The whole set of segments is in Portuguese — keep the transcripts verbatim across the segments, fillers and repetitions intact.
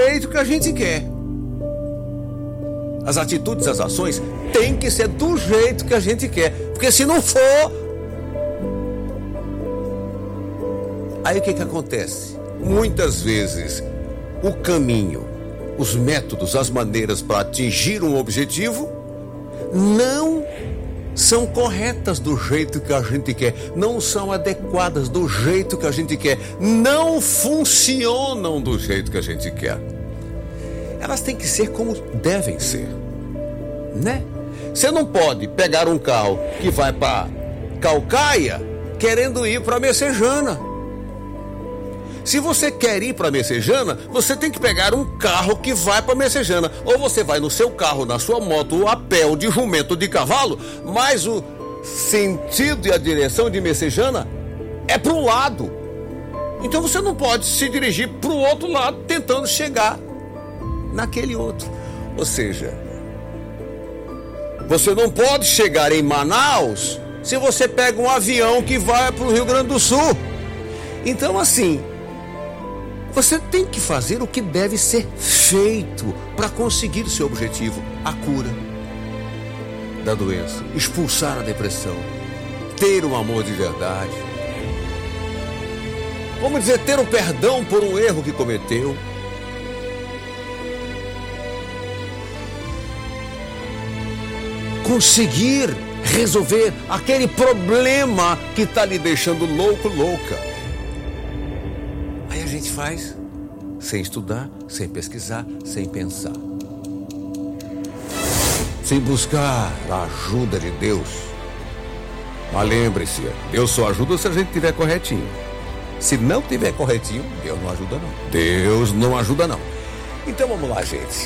jeito que a gente quer. As atitudes, as ações têm que ser do jeito que a gente quer. Porque se não for, aí o que que acontece? Muitas vezes o caminho, os métodos, as maneiras para atingir um objetivo não são corretas do jeito que a gente quer, não são adequadas do jeito que a gente quer, não funcionam do jeito que a gente quer. Elas têm que ser como devem ser, né? Você não pode pegar um carro que vai para Calcaia querendo ir para Messejana. Se você quer ir para Messejana, você tem que pegar um carro que vai para Messejana. Ou você vai no seu carro, na sua moto, ou a pé, ou de jumento, ou de cavalo, mas o sentido e a direção de Messejana é para um lado. Então você não pode se dirigir para o outro lado tentando chegar naquele outro. Ou seja, você não pode chegar em Manaus se você pega um avião que vai para o Rio Grande do Sul. Então, assim, você tem que fazer o que deve ser feito para conseguir o seu objetivo, a cura da doença, expulsar a depressão, ter um amor de verdade, vamos dizer, ter um perdão por um erro que cometeu, conseguir resolver aquele problema que está lhe deixando louco, louca. Aí a gente faz sem estudar, sem pesquisar, sem pensar, sem buscar a ajuda de Deus. Mas lembre-se, Deus só ajuda se a gente estiver corretinho. Se não estiver corretinho, Deus não ajuda não. Deus não ajuda não. Então vamos lá, gente.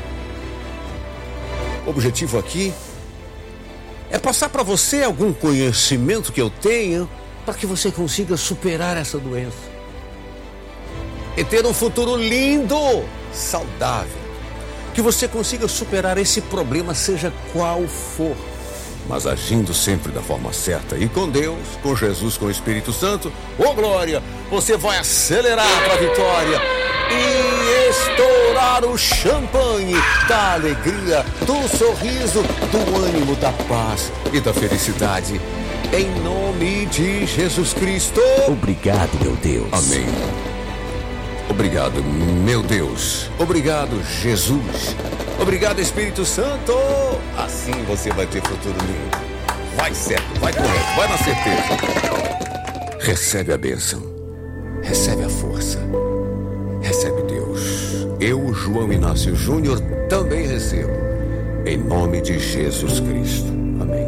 O objetivo aqui é passar para você algum conhecimento que eu tenho para que você consiga superar essa doença e ter um futuro lindo, saudável, que você consiga superar esse problema, seja qual for, mas agindo sempre da forma certa e com Deus, com Jesus, com o Espírito Santo. Ô glória, você vai acelerar para a vitória e estourar o champanhe da alegria, do sorriso, do ânimo, da paz e da felicidade, em nome de Jesus Cristo. Obrigado, meu Deus. Amém. Obrigado, meu Deus. Obrigado, Jesus. Obrigado, Espírito Santo. Assim você vai ter futuro lindo. Vai certo, vai correto, vai na certeza. Recebe a bênção. Recebe a força. Recebe Deus. Eu, João Inácio Júnior, também recebo. Em nome de Jesus Cristo. Amém.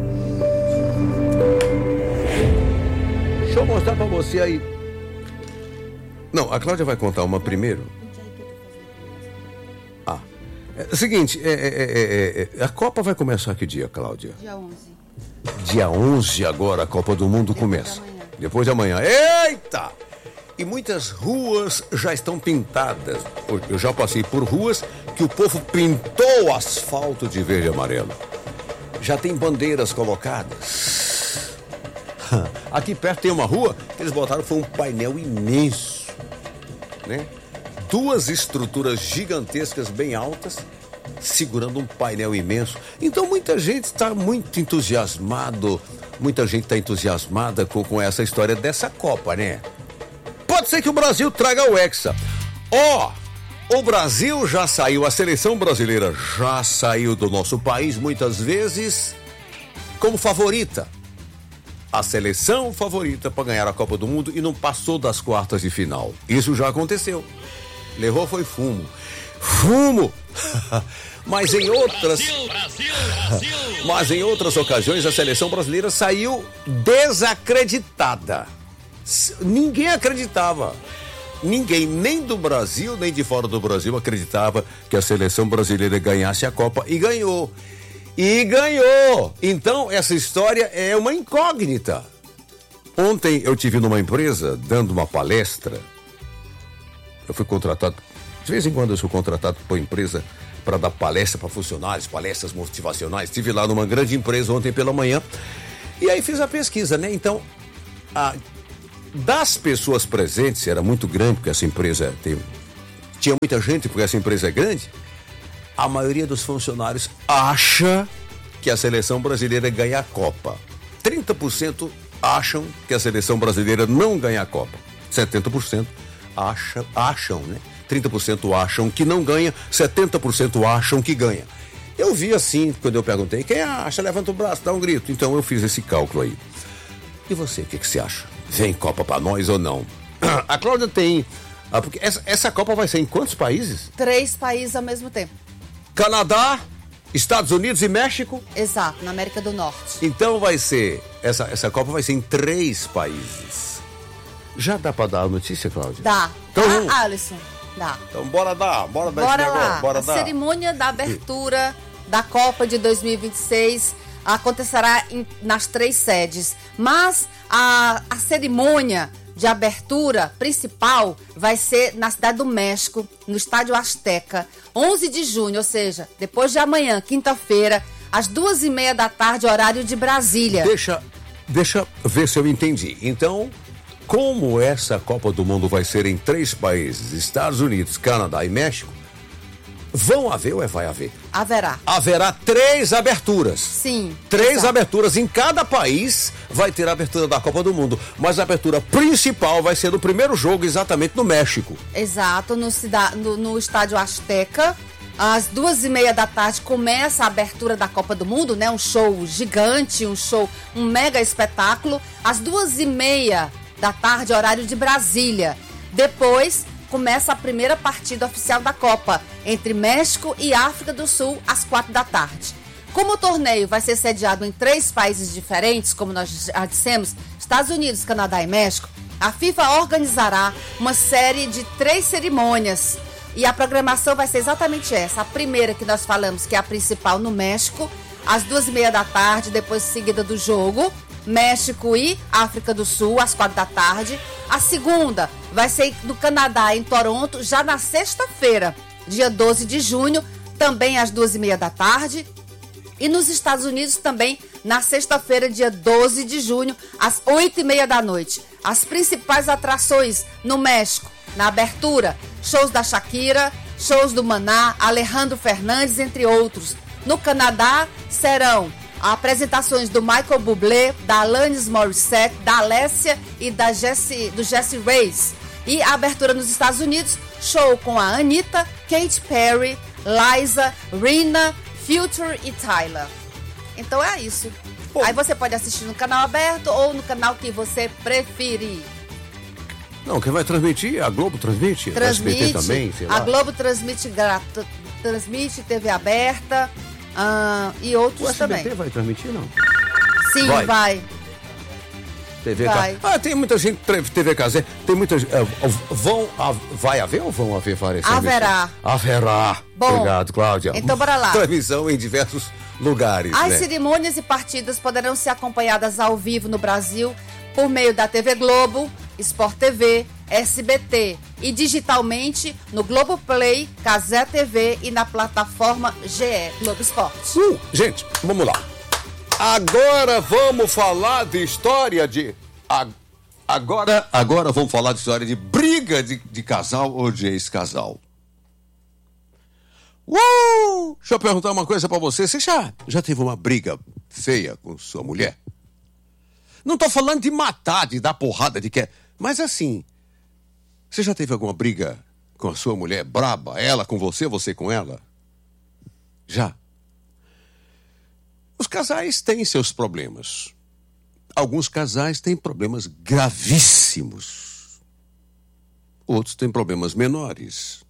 Deixa eu mostrar pra você aí. Não, a Cláudia vai contar uma primeiro. Ah, é o seguinte, é, é, é, é, a Copa vai começar que dia, Cláudia? Dia onze. Dia onze agora a Copa do Mundo começa. Depois de amanhã. Eita! E muitas ruas já estão pintadas. Eu já passei por ruas que o povo pintou o asfalto de verde e amarelo. Já tem bandeiras colocadas. Aqui perto tem uma rua que eles botaram, foi um painel imenso, né? Duas estruturas gigantescas bem altas, segurando um painel imenso. Então muita gente está muito entusiasmado, muita gente está entusiasmada com, com essa história dessa Copa, né? Pode ser que o Brasil traga o Hexa. Ó, oh, o Brasil já saiu, a seleção brasileira já saiu do nosso país muitas vezes como favorita. A seleção favorita para ganhar a Copa do Mundo e não passou das quartas de final. Isso já aconteceu. Levou foi fumo. Fumo! Mas em outras... Brasil, Brasil, Brasil. Mas em outras ocasiões a seleção brasileira saiu desacreditada. Ninguém acreditava. Ninguém, nem do Brasil, nem de fora do Brasil, acreditava que a seleção brasileira ganhasse a Copa e ganhou. E ganhou! Então, essa história é uma incógnita. Ontem eu tive numa empresa dando uma palestra. Eu fui contratado, de vez em quando eu sou contratado por empresa para dar palestra para funcionários, palestras motivacionais. Estive lá numa grande empresa ontem pela manhã e aí fiz a pesquisa, né? Então, a, das pessoas presentes, era muito grande, porque essa empresa tem tinha muita gente, porque essa empresa é grande, a maioria dos funcionários acha que a seleção brasileira ganha a Copa. trinta por cento acham que a seleção brasileira não ganha a Copa. setenta por cento acha, acham, né? trinta por cento acham que não ganha, setenta por cento acham que ganha. Eu vi assim, quando eu perguntei, quem acha, levanta o braço, dá um grito. Então eu fiz esse cálculo aí. E você, o que, que você acha? Vem Copa pra nós ou não? A Cláudia tem... Ah, porque essa, essa Copa vai ser em quantos países? Três países ao mesmo tempo. Canadá, Estados Unidos e México? Exato, na América do Norte. Então vai ser, essa, essa Copa vai ser em três países. Já dá pra dar a notícia, Cláudia? Dá. Então, ah, Alisson, dá. Então bora dar, bora dar Bora esse negócio, lá. bora a dar. cerimônia da abertura da Copa de dois mil e vinte e seis acontecerá em, nas três sedes. Mas a, a cerimônia de abertura principal vai ser na cidade do México, no Estádio Azteca, onze de junho, ou seja, depois de amanhã, quinta-feira, às duas e meia da tarde, horário de Brasília. Deixa, deixa ver se eu entendi. Então, como essa Copa do Mundo vai ser em três países, Estados Unidos, Canadá e México, vão haver ou é vai haver? Haverá. Haverá três aberturas. Sim. Três exato. aberturas. Em cada país vai ter a abertura da Copa do Mundo. Mas a abertura principal vai ser no primeiro jogo, exatamente no México. Exato, no, cida, no, no Estádio Azteca. Às duas e meia da tarde começa a abertura da Copa do Mundo, né? Um show gigante, um show, um mega espetáculo. Às duas e meia da tarde, horário de Brasília. Depois começa a primeira partida oficial da Copa, entre México e África do Sul, às quatro da tarde. Como o torneio vai ser sediado em três países diferentes, como nós já dissemos, Estados Unidos, Canadá e México, a FIFA organizará uma série de três cerimônias. E a programação vai ser exatamente essa. A primeira que nós falamos, que é a principal no México, às duas e meia da tarde, depois seguida do jogo, México e África do Sul, às quatro da tarde. A segunda vai ser no Canadá, em Toronto, já na sexta-feira, dia doze de junho, também às duas e meia da tarde. E nos Estados Unidos também, na sexta-feira, dia doze de junho, às oito e meia da noite. As principais atrações no México, na abertura, shows da Shakira, shows do Maná, Alejandro Fernandes, entre outros. No Canadá, serão apresentações do Michael Bublé, da Alanis Morissette, da Alessia e da Jessie, do Jessie Reyes. E a abertura nos Estados Unidos, show com a Anitta, Katy Perry, Liza, Rihanna, Future e Tyler. Então é isso. Pô. Aí você pode assistir no canal aberto ou no canal que você preferir. Não, quem vai transmitir? A Globo transmite? Transmite. O S B T também, sei lá. A Globo transmite, grato, transmite T V aberta. Ah, e outros também. O S B T também. Vai transmitir, não? Sim, vai. vai. T V vai. Ca... Ah, tem muita gente, T V caseira, tem muitas... Uh, vão, uh, vai haver ou vão haver várias Haverá. Haverá. Bom, obrigado, Cláudia. Então, bora lá. Transmissão em diversos lugares, As né? cerimônias e partidas poderão ser acompanhadas ao vivo no Brasil por meio da T V Globo, Sport T V, S B T e digitalmente no Globoplay, Cazé T V e na plataforma G E, Globo Esporte. Uh, gente, vamos lá. Agora vamos falar de história de... Agora, agora vamos falar de história de briga de, de casal ou de ex-casal. Uh! Deixa eu perguntar uma coisa pra você. Você já, já teve uma briga feia com sua mulher? Não tô falando de matar, de dar porrada, de que... Mas assim, você já teve alguma briga com a sua mulher braba? Ela com você, você com ela? Já. Os casais têm seus problemas. Alguns casais têm problemas gravíssimos. Outros têm problemas menores.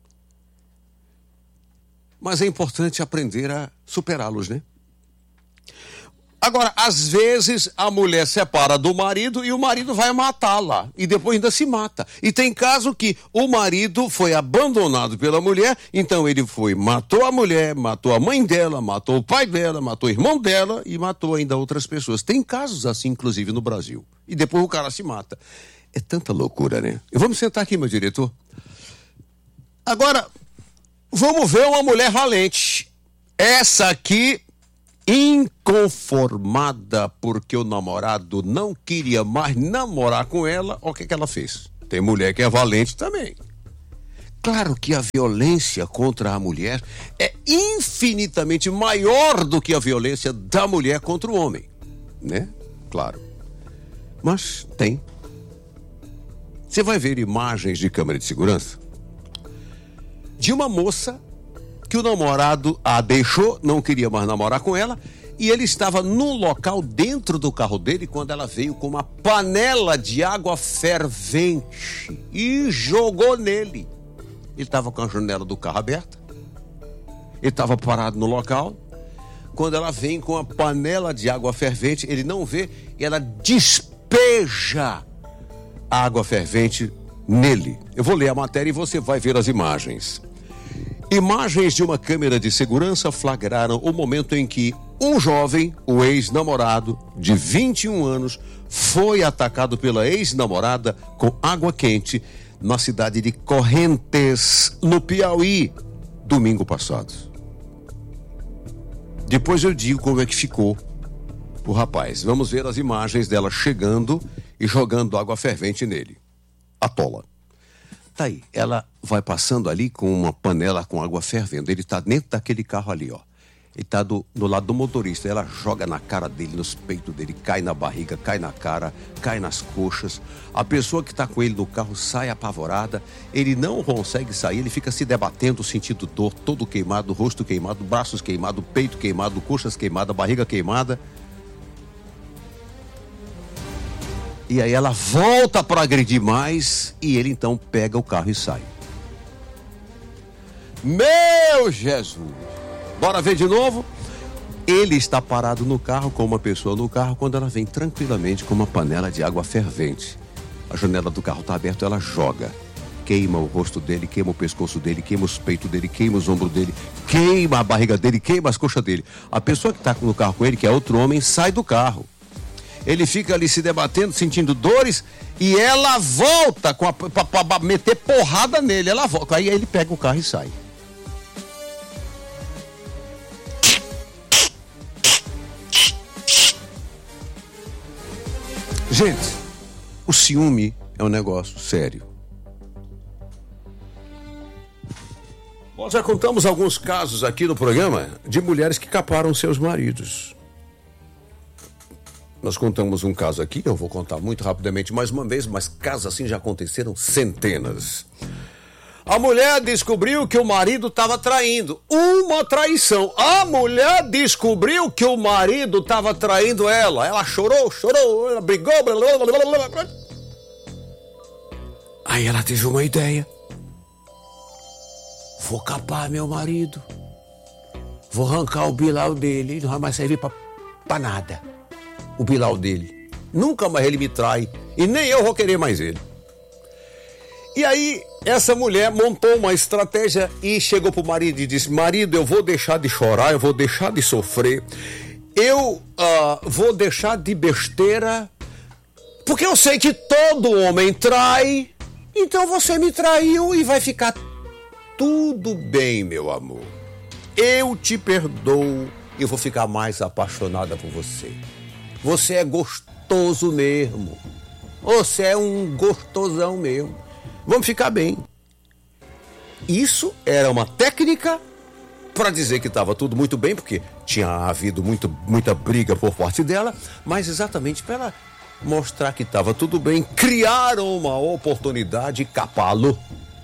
Mas é importante aprender a superá-los, né? Agora, às vezes, a mulher separa do marido e o marido vai matá-la. E depois ainda se mata. E tem caso que o marido foi abandonado pela mulher, então ele foi, matou a mulher, matou a mãe dela, matou o pai dela, matou o irmão dela e matou ainda outras pessoas. Tem casos assim, inclusive, no Brasil. E depois o cara se mata. É tanta loucura, né? Vamos sentar aqui, meu diretor. Agora, vamos ver uma mulher valente. Essa aqui... inconformada porque o namorado não queria mais namorar com ela, o que que ela fez? Tem mulher que é valente também. Claro que a violência contra a mulher é infinitamente maior do que a violência da mulher contra o homem, né? Claro. Mas tem. Você vai ver imagens de câmera de segurança de uma moça que o namorado a deixou, não queria mais namorar com ela, e ele estava no local dentro do carro dele quando ela veio com uma panela de água fervente e jogou nele. Ele estava com a janela do carro aberta, ele estava parado no local. Quando ela vem com a panela de água fervente, ele não vê e ela despeja a água fervente nele. Eu vou ler a matéria e você vai ver as imagens. Imagens de uma câmera de segurança flagraram o momento em que um jovem, o ex-namorado, de vinte e um anos, foi atacado pela ex-namorada com água quente na cidade de Correntes, no Piauí, domingo passado. Depois eu digo como é que ficou o rapaz. Vamos ver as imagens dela chegando e jogando água fervente nele. Atola. Tá aí, ela vai passando ali com uma panela com água fervendo. Ele tá dentro daquele carro ali, ó. Ele tá do, do lado do motorista. Ela joga na cara dele, nos peitos dele, cai na barriga, cai na cara, cai nas coxas. A pessoa que tá com ele no carro sai apavorada. Ele não consegue sair, ele fica se debatendo, sentindo dor, todo queimado, rosto queimado, braços queimados, peito queimado, coxas queimadas, barriga queimada. E aí ela volta para agredir mais e ele então pega o carro e sai. Meu Jesus! Bora ver de novo? Ele está parado no carro com uma pessoa no carro quando ela vem tranquilamente com uma panela de água fervente. A janela do carro está aberta, ela joga. Queima o rosto dele, queima o pescoço dele, queima os peitos dele, queima os ombros dele, queima a barriga dele, queima as coxas dele. A pessoa que está no carro com ele, que é outro homem, sai do carro. Ele fica ali se debatendo, sentindo dores, e ela volta para meter porrada nele. Ela volta, aí ele pega o carro e sai. Gente, o ciúme é um negócio sério. Nós já contamos alguns casos aqui no programa de mulheres que caparam seus maridos. Nós contamos um caso aqui, eu vou contar muito rapidamente mais uma vez, mas casos assim já aconteceram centenas. A mulher descobriu que o marido estava traindo. Uma traição. A mulher descobriu que o marido estava traindo ela. Ela chorou, chorou, ela brigou. Blá, blá, blá, blá. Aí ela teve uma ideia. Vou capar meu marido. Vou arrancar o bilau dele. Não vai mais servir pra, pra nada. O bilau dele. Nunca mais ele me trai. E nem eu vou querer mais ele. E aí, essa mulher montou uma estratégia e chegou pro marido e disse: marido, eu vou deixar de chorar, eu vou deixar de sofrer, eu uh, vou deixar de besteira, porque eu sei que todo homem trai, então você me traiu e vai ficar tudo bem, meu amor. Eu te perdoo e eu vou ficar mais apaixonada por você. Você é gostoso mesmo. Você é um gostosão mesmo. Vamos ficar bem. Isso era uma técnica para dizer que estava tudo muito bem, porque tinha havido muito, muita briga por parte dela, mas exatamente para mostrar que estava tudo bem, criaram uma oportunidade de capá-lo.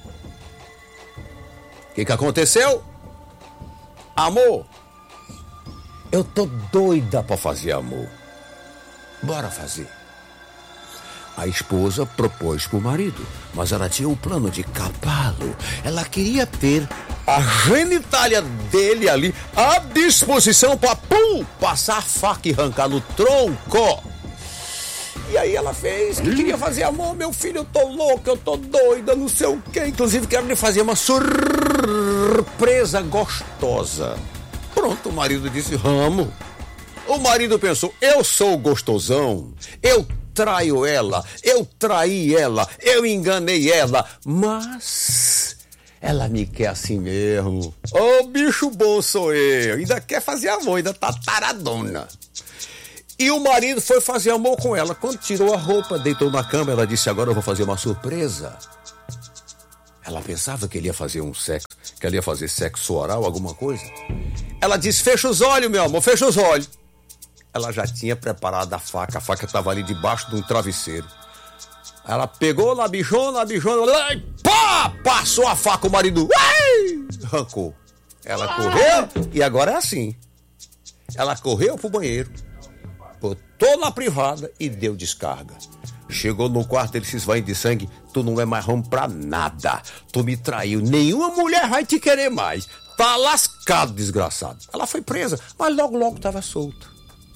O que que aconteceu? Amor, eu tô doida para fazer amor. Bora fazer. A esposa propôs para o marido, mas ela tinha o plano de capá-lo. Ela queria ter a genitália dele ali à disposição para, pum, passar a faca e arrancar no tronco. E aí ela fez que queria fazer amor. Meu filho, eu tô louca, eu tô doida, não sei o quê. Inclusive quero lhe fazer uma surpresa gostosa. Pronto, o marido disse: vamos. O marido pensou: eu sou gostosão, eu traio ela, eu traí ela, eu enganei ela, mas ela me quer assim mesmo. Ô, oh, bicho bom sou eu, ainda quer fazer amor, ainda tá taradona. E o marido foi fazer amor com ela. Quando tirou a roupa, deitou na cama, ela disse: agora eu vou fazer uma surpresa. Ela pensava que ele ia fazer um sexo, que ele ia fazer sexo oral, alguma coisa. Ela disse, fecha os olhos, meu amor, fecha os olhos. Ela já tinha preparado a faca, a faca estava ali debaixo de um travesseiro. Ela pegou na bichona, na bichona, e pá! Passou a faca, o marido, uai! Arrancou. Ela correu e agora é assim. Ela correu pro banheiro, botou na privada e deu descarga. Chegou no quarto, ele se esvaindo de sangue. Tu não é mais homem pra nada. Tu me traiu. Nenhuma mulher vai te querer mais. Tá lascado, desgraçado. Ela foi presa, mas logo, logo tava solta.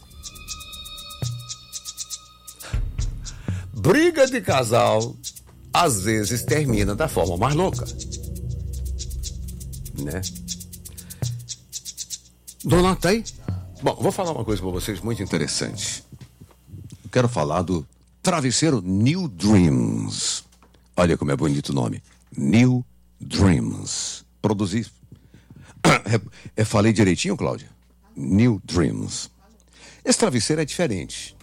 Briga de casal, às vezes, termina da forma mais louca. Né? Dona, tá aí? Bom, vou falar uma coisa pra vocês muito interessante. Eu quero falar do travesseiro New Dreams. Olha como é bonito o nome. New Dreams. Produzi. É, falei direitinho, Cláudia? New Dreams. Esse travesseiro é diferente.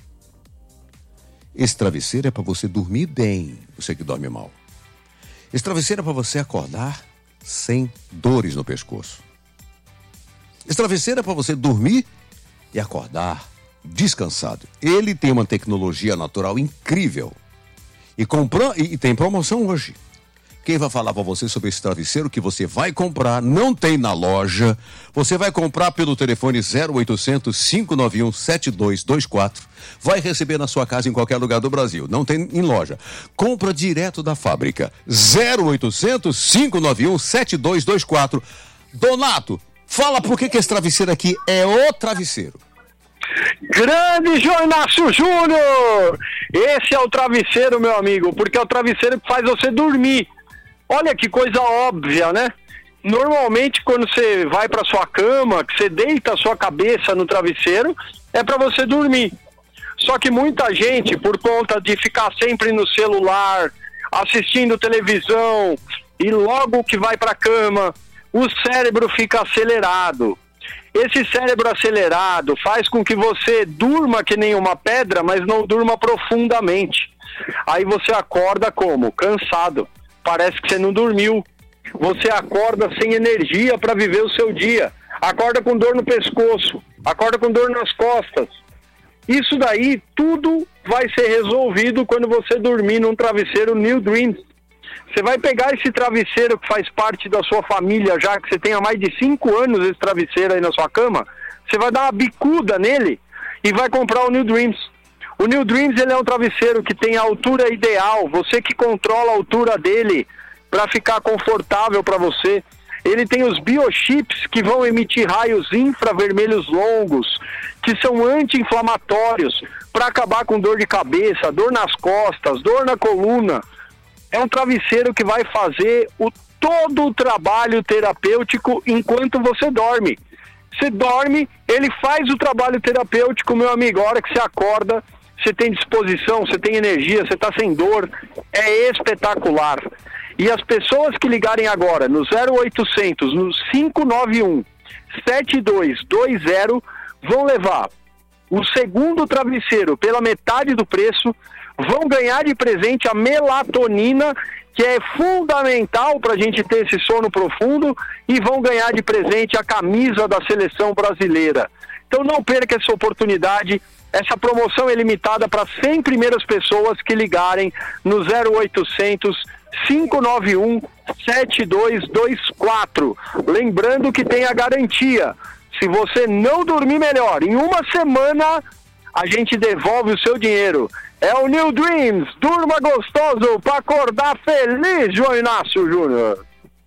Esse travesseiro é para você dormir bem, você que dorme mal. Esse travesseiro é para você acordar sem dores no pescoço. Esse travesseiro é para você dormir e acordar descansado. Ele tem uma tecnologia natural incrível. E, compra... e tem promoção hoje. Quem vai falar para você sobre esse travesseiro que você vai comprar, não tem na loja. Você vai comprar pelo telefone zero oitocentos, cinco nove um, sete dois dois quatro. Vai receber na sua casa em qualquer lugar do Brasil. Não tem em loja. Compra direto da fábrica. zero oitocentos, cinco nove um, sete dois dois quatro. Donato, fala por que que esse travesseiro aqui é o travesseiro. Grande João Inácio Júnior! Esse é o travesseiro, meu amigo, porque é o travesseiro que faz você dormir. Olha que coisa óbvia, né? Normalmente, quando você vai para sua cama, que você deita a sua cabeça no travesseiro, é para você dormir. Só que muita gente, por conta de ficar sempre no celular, assistindo televisão, e logo que vai para a cama, o cérebro fica acelerado. Esse cérebro acelerado faz com que você durma que nem uma pedra, mas não durma profundamente. Aí você acorda como? Cansado. Parece que você não dormiu. Você acorda sem energia para viver o seu dia. Acorda com dor no pescoço. Acorda com dor nas costas. Isso daí, tudo vai ser resolvido quando você dormir num travesseiro New Dreams. Você vai pegar esse travesseiro que faz parte da sua família, já que você tem há mais de cinco anos esse travesseiro aí na sua cama, você vai dar uma bicuda nele e vai comprar o New Dreams. O New Dreams, ele é um travesseiro que tem a altura ideal, você que controla a altura dele para ficar confortável para você. Ele tem os biochips que vão emitir raios infravermelhos longos, que são anti-inflamatórios, para acabar com dor de cabeça, dor nas costas, dor na coluna. É um travesseiro que vai fazer o, todo o trabalho terapêutico enquanto você dorme. Você dorme, ele faz o trabalho terapêutico, meu amigo. A hora que você acorda, você tem disposição, você tem energia, você está sem dor. É espetacular. E as pessoas que ligarem agora no zero oitocentos, no cinco nove um, sete dois dois zero, vão levar o segundo travesseiro pela metade do preço, vão ganhar de presente a melatonina, que é fundamental para a gente ter esse sono profundo, e vão ganhar de presente a camisa da seleção brasileira. Então não perca essa oportunidade. Essa promoção é limitada para cem primeiras pessoas que ligarem no zero oitocentos, cinco nove um, sete dois dois quatro. Lembrando que tem a garantia. Se você não dormir melhor, em uma semana a gente devolve o seu dinheiro. É o New Dreams, durma gostoso para acordar feliz, João Inácio Júnior.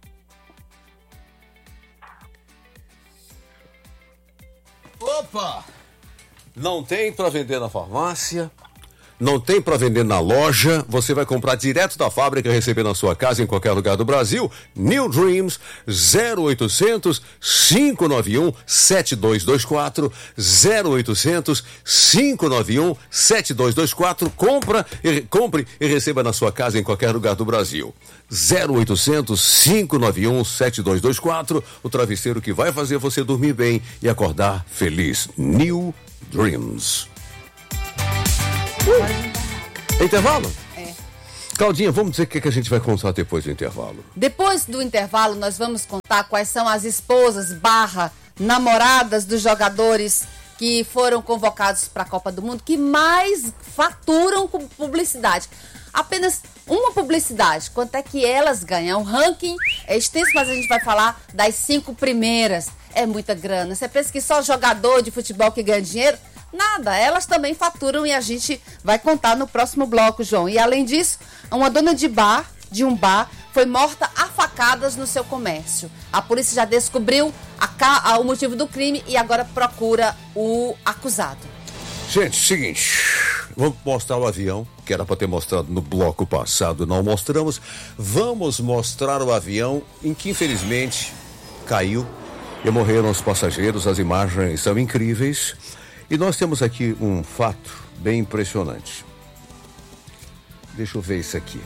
Opa! Não tem para vender na farmácia, não tem para vender na loja, você vai comprar direto da fábrica e receber na sua casa em qualquer lugar do Brasil. New Dreams, zero oitocentos, cinco nove um, sete dois dois quatro, zero oitocentos, cinco nove um, sete dois dois quatro. Compra e, compre e receba na sua casa em qualquer lugar do Brasil. zero oitocentos, cinco nove um, sete dois dois quatro, o travesseiro que vai fazer você dormir bem e acordar feliz. New Dreams. Uh, intervalo? É. Claudinha, vamos dizer o que, que a gente vai contar depois do intervalo. Depois do intervalo, nós vamos contar quais são as esposas barra namoradas dos jogadores que foram convocados para a Copa do Mundo, que mais faturam com publicidade. Apenas uma publicidade. Quanto é que elas ganham? O ranking é extenso, mas a gente vai falar das cinco primeiras. É muita grana. Você pensa que só jogador de futebol que ganha dinheiro? Nada, elas também faturam e a gente vai contar no próximo bloco, João. E além disso, uma dona de bar, de um bar, foi morta a facadas no seu comércio. A polícia já descobriu a ca... o motivo do crime e agora procura o acusado. Gente, seguinte, vamos mostrar o avião, que era para ter mostrado no bloco passado, não mostramos. Vamos mostrar o avião em que infelizmente caiu e morreram os passageiros. As imagens são incríveis. E nós temos aqui um fato bem impressionante. Deixa eu ver isso aqui.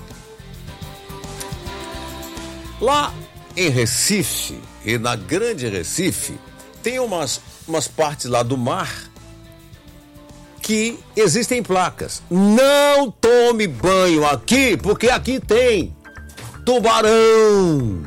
Lá em Recife, e na Grande Recife, tem umas, umas partes lá do mar que existem placas. Não tome banho aqui, porque aqui tem tubarão.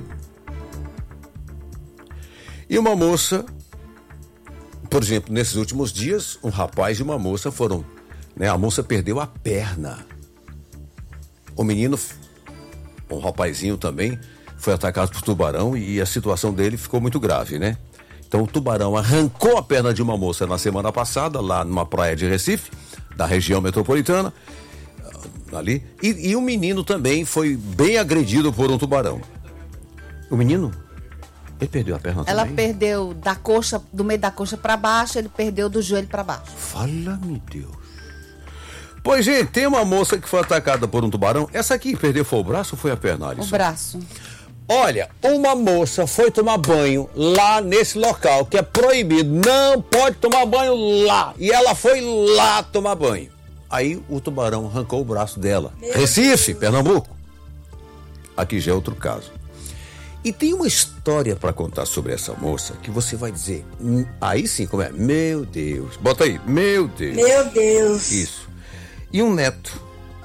E uma moça... Por exemplo, nesses últimos dias, um rapaz e uma moça foram, né? A moça perdeu a perna. O menino, um rapazinho também, foi atacado por tubarão e a situação dele ficou muito grave, né? Então o tubarão arrancou a perna de uma moça na semana passada, lá numa praia de Recife, da região metropolitana, ali. E, e o menino também foi bem agredido por um tubarão. O menino... Ele perdeu a perna Ela também? perdeu da coxa, do meio da coxa para baixo, ele perdeu do joelho para baixo. Fala-me Deus. Pois, gente, tem uma moça que foi atacada por um tubarão. Essa aqui perdeu foi o braço ou foi a perna, Alisson? O braço. Olha, uma moça foi tomar banho lá nesse local, que é proibido. Não pode tomar banho lá. E ela foi lá tomar banho. Aí o tubarão arrancou o braço dela. Recife, Pernambuco. Aqui já é outro caso. E tem uma história para contar sobre essa moça que você vai dizer, hum, aí sim, como é? Meu Deus. Bota aí, meu Deus. Meu Deus. Isso. E um neto.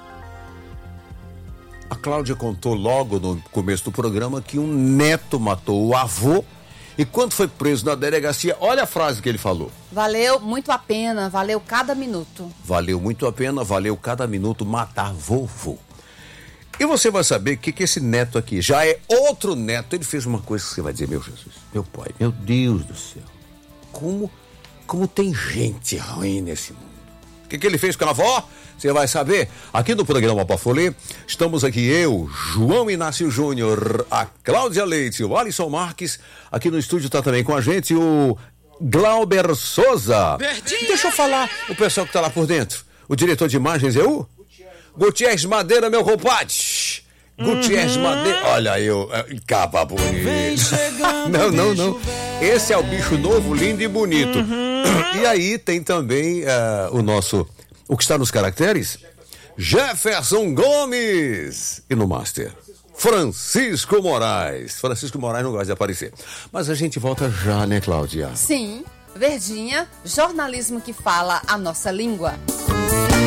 A Cláudia contou logo no começo do programa que um neto matou o avô e quando foi preso na delegacia, olha a frase que ele falou. Valeu muito a pena, valeu cada minuto. Valeu muito a pena, valeu cada minuto matar vovô. E você vai saber que, que esse neto aqui já é outro neto. Ele fez uma coisa que você vai dizer, meu Jesus, meu pai, meu Deus do céu. Como, como tem gente ruim nesse mundo. O que, que ele fez com a avó? Você vai saber. Aqui no programa Pafolê, estamos aqui eu, João Inácio Júnior, a Cláudia Leite, o Alisson Marques. Aqui no estúdio está também com a gente o Glauber Souza. Verdinha. Deixa eu falar o pessoal que está lá por dentro. O diretor de imagens é o... Gutierrez Madeira, meu compadre. Uhum. Gutierrez Madeira. Olha eu. Capa bonito. Não, não, não. Esse é o bicho novo, lindo e bonito. Uhum. E aí tem também uh, o nosso. O que está nos caracteres? Jefferson Gomes. E no Master? Francisco Moraes. Francisco Moraes não gosta de aparecer. Mas a gente volta já, né, Cláudia? Sim. Verdinha, jornalismo que fala a nossa língua.